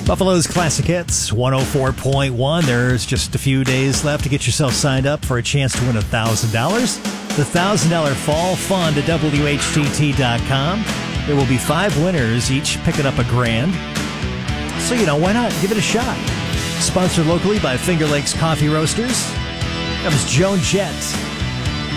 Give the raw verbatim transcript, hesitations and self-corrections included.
Buffalo's Classic Hits, one oh four point one. There's just a few days left to get yourself signed up for a chance to win one thousand dollars. The one thousand dollars Fall Fund at W H T T dot com. There will be five winners, each picking up a grand. So, you know, why not give it a shot? Sponsored locally by Finger Lakes Coffee Roasters. That was Joan Jett.